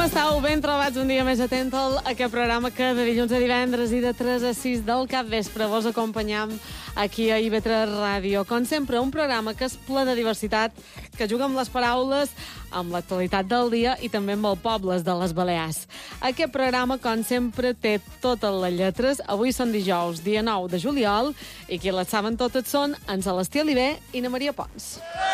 estàu? Ben trobats un dia més atent a aquest programa que de dilluns a divendres i de 3 a 6 del capvespre vos acompanyam aquí a IB3 Ràdio. Com sempre, un programa que és ple de diversitat, que juga amb les paraules, amb l'actualitat del dia i també amb els pobles de les Balears. Aquest programa, com sempre, té totes les lletres. Avui són dijous, dia 9 de juliol, i qui les saben totes són en Celestí Oliver i na Maria Pons.